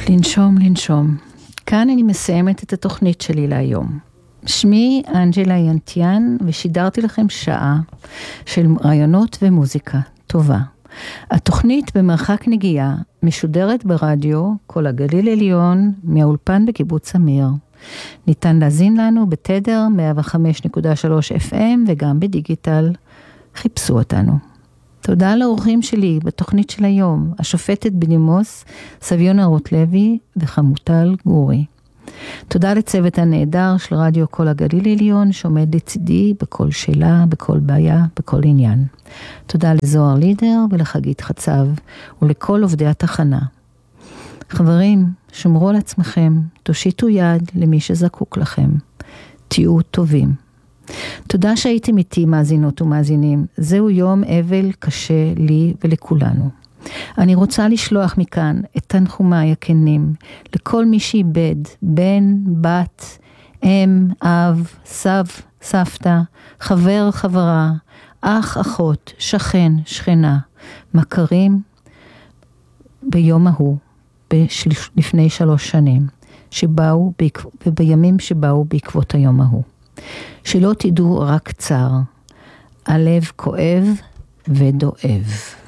לנשום, לנשום. כאן אני מסיימת את התוכנית שלי להיום. שמי אנג'לה ינטיאן, ושידרתי לכם שעה של רעיונות ומוזיקה טובה. התוכנית במרחק נגיעה משודרת ברדיו כל הגליל עליון מהאולפן בקיבוץ אמיר. ניתן להזין לנו בתדר 105.3 FM וגם בדיגיטל. חיפשו אותנו. תודה לאורחים שלי בתוכנית של היום, השופטת בדימוס סביונה רוטלוי וחמוטל גורי. תודה לצוות הנהדר של רדיו כל הגליל עליון שעומד לצידי בכל שאלה, בכל בעיה, בכל עניין. תודה לזוהר לידר ולחגית חצב ולכל עובדי התחנה. חברים, שמרו על עצמכם, תושיטו יד למי שזקוק לכם. תהיו טובים. תודה שהייתם איתי מאזינות ומאזינים. זהו יום אבל קשה לי ולכולנו. אני רוצה לשלוח מכאן את תנחומיי הכנים לכל מי שאיבד בן, בת, אם, אב, סב, סבתא, חבר, חברה, אח, אחות, שכן, שכנה, מכרים ביום ההוא, לפני 3 שנים, ובימים שבאו בעקבות היום ההוא. שלא תדעו רק צער, הלב כואב ודואב.